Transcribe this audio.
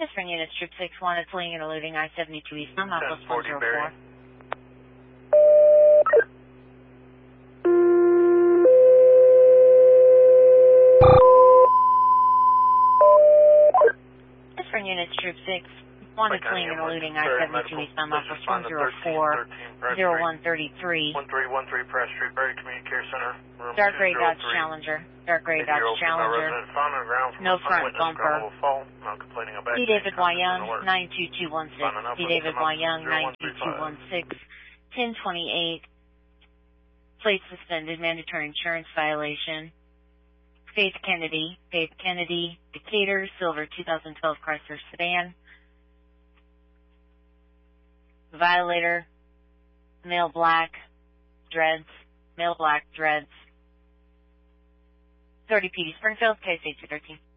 This ring unit Troop 6-1 is fleeing and eluding I-72 eastbound, Mile 1040 Barry. 104. This ring unit Troop 6-1 is fleeing and eluding I-72 eastbound, Mile 104, 0133. 1313 Press Street, Barry Community Care Center, room Dark gray Dodge 203. Challenger. Dark gray Dodge Challenger. Found on the ground from No a front witness bumper. fall. Not complaining about D. David Y. Young, 92216. D. David Y. Young, 92216. 1028. Place suspended. Mandatory insurance violation. Faith Kennedy. Decatur, silver 2012 Chrysler sedan. Violator. Male black. Dreads. 30 PD Springfield, case 8213.